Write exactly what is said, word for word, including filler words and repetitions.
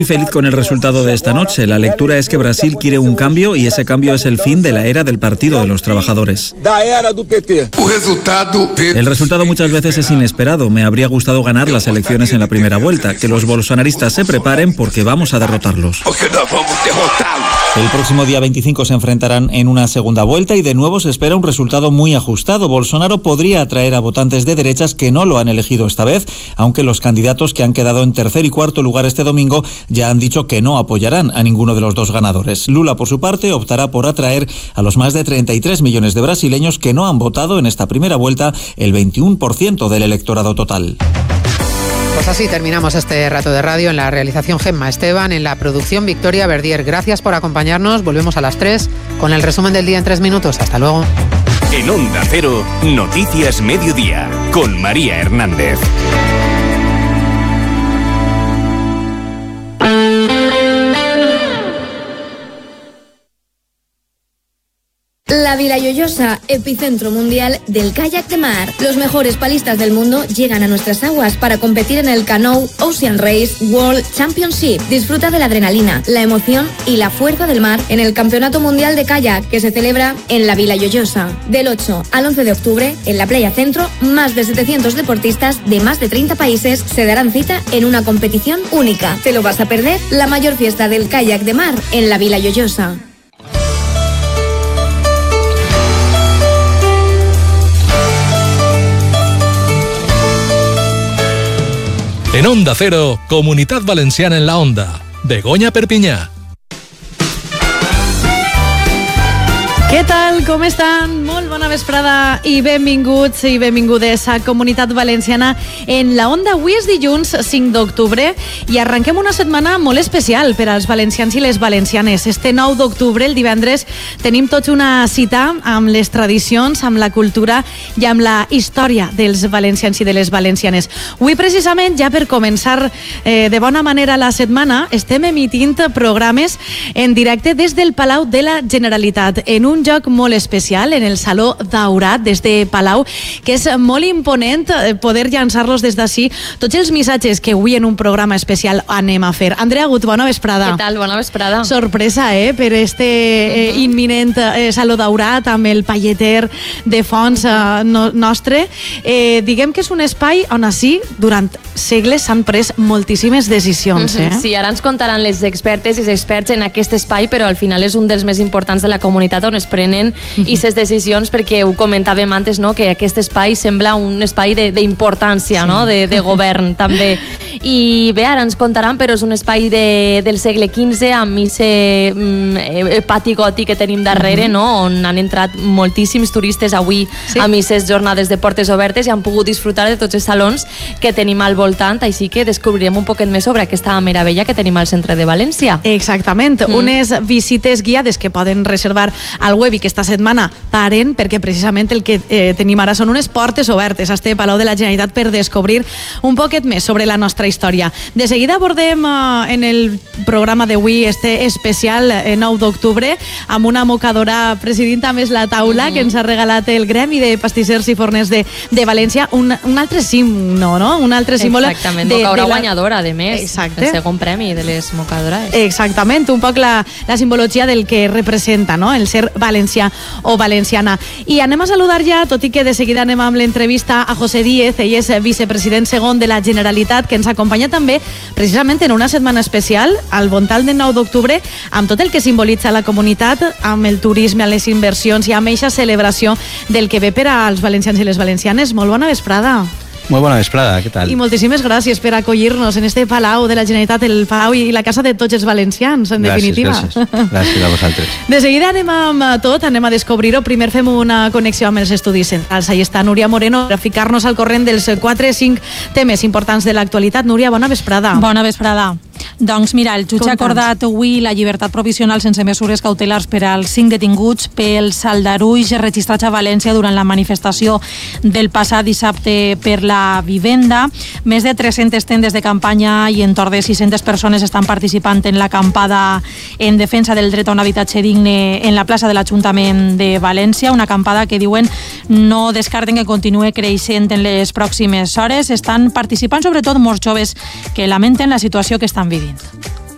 Estoy feliz con el resultado de esta noche. La lectura es que Brasil quiere un cambio y ese cambio es el fin de la era del Partido de los Trabajadores. El resultado muchas veces es inesperado. Me habría gustado ganar las elecciones en la primera vuelta. Que los bolsonaristas se preparen porque vamos a derrotarlos. El próximo día veinticinco se enfrentarán en una segunda vuelta y de nuevo se espera un resultado muy ajustado. Bolsonaro podría atraer a votantes de derechas que no lo han elegido esta vez, aunque los candidatos que han quedado en tercer y cuarto lugar este domingo ya han dicho que no apoyarán a ninguno de los dos ganadores. Lula, por su parte, optará por atraer a los más de treinta y tres millones de brasileños que no han votado en esta primera vuelta, el veintiuno por ciento del electorado total. Pues así terminamos este rato de radio. En la realización Gemma Esteban, en la producción Victoria Verdier. Gracias por acompañarnos. Volvemos a las tres con el resumen del día en tres minutos. Hasta luego. En Onda Cero, Noticias Mediodía, con María Hernández. La Vila Lloyosa, epicentro mundial del kayak de mar. Los mejores palistas del mundo llegan a nuestras aguas para competir en el Canoe Ocean Race World Championship. Disfruta de la adrenalina, la emoción y la fuerza del mar en el Campeonato Mundial de Kayak que se celebra en la Vila Lloyosa. Del ocho al once de octubre, en la Playa Centro, más de setecientos deportistas de más de treinta países se darán cita en una competición única. ¿Te lo vas a perder? La mayor fiesta del kayak de mar en la Vila Lloyosa. En Onda Cero, Comunitat Valenciana en la Onda. Begoña Perpinyà. Què tal? Com estan? Molt bona vesprada i benvinguts i benvingudes a Comunitat Valenciana en la Onda. Avui és dilluns cinc d'octubre i arrenquem una setmana molt especial per als valencians i les valencianes. Este nou d'octubre, el divendres, tenim tots una cita amb les tradicions, amb la cultura i amb la història dels valencians i de les valencianes. Avui, precisament, ja per començar eh, de bona manera la setmana, estem emitint programes en directe des del Palau de la Generalitat, en un lloc molt especial, en el Saló Daurat d'este Palau, que és molt imponent poder llançar-los des d'ací tots els missatges que avui en un programa especial anem a fer. Andrea Gut, bona vesprada. Què tal? Bona vesprada. Sorpresa, eh?, per este eh, imminent eh, Saló Daurat amb el palleter de fons eh, no, nostre. Eh, diguem que és un espai on així, durant segles, s'han pres moltíssimes decisions. Eh? Sí, ara ens contaran les expertes i els experts en aquest espai, però al final és un dels més importants de la comunitat on es prenen i ses decisions, perquè ho comentàvem antes, no?, que aquest espai sembla un espai d'importància, sí, no?, de, de govern també. I bé, ara ens contaran, però és un espai de, del segle quinze amb aquest mm, pati gòtic que tenim darrere, no?, on han entrat moltíssims turistes avui, sí, amb aquestes jornades de portes obertes i han pogut disfrutar de tots els salons que tenim al voltant, així que descobrirem un poquet més sobre aquesta meravella que tenim al centre de València. Exactament, mm. unes visites guiades que poden reservar al web i que esta setmana paren, perquè precisament el que eh, tenim ara són unes portes obertes a este Palau de la Generalitat per descobrir un poquet més sobre la nostra història. De seguida abordem eh, en el programa d'avui este especial eh, nou d'octubre amb una mocadora presidenta més la taula mm. que ens ha regalat el Gremi de Pastissers i Forners de, de València, un, un altre símbol, no? Un altre símbol. Exactament, de, mocadora de la... guanyadora, a més. Exacte. El segon premi de les mocadores. Exactament, un poc la, la simbologia del que representa, no?, el ser valencià o valenciana. I anem a saludar ja, tot i que de seguida anem amb l'entrevista a José Díez, ell és vicepresident segon de la Generalitat, que ens acompanya també precisament en una setmana especial al voltant del nou d'octubre, amb tot el que simbolitza la comunitat, amb el turisme, les inversions i amb aquesta celebració del que ve per als valencians i les valencianes. Molt bona vesprada. Molt bona vesprada, què tal? I moltíssimes gràcies per acollir-nos en este Palau de la Generalitat, el Palau i la casa de tots els valencians, en gràcies, definitiva. Gràcies, gràcies a vosaltres. De seguida anem amb tot, anem a descobrir-ho. Primer fem una connexió amb els estudis centrals. Ahí està Núria Moreno, per ficar-nos al corrent dels quatre o cinc temes importants de l'actualitat. Núria, bona vesprada. Bona vesprada. Doncs mira, el jutge ha acordat avui la llibertat provisional sense mesures cautelars per als cinc detinguts pels aldarulls registrats a València durant la manifestació del passat dissabte per la vivenda. Més de tres-centes tendes de campanya i entorn de sis-centes persones estan participant en l'acampada en defensa del dret a un habitatge digne en la plaça de l'Ajuntament de València, una acampada que diuen no descarten que continue creixent en les pròximes hores. Estan participant sobretot molts joves que lamenten la situació que estan vivint.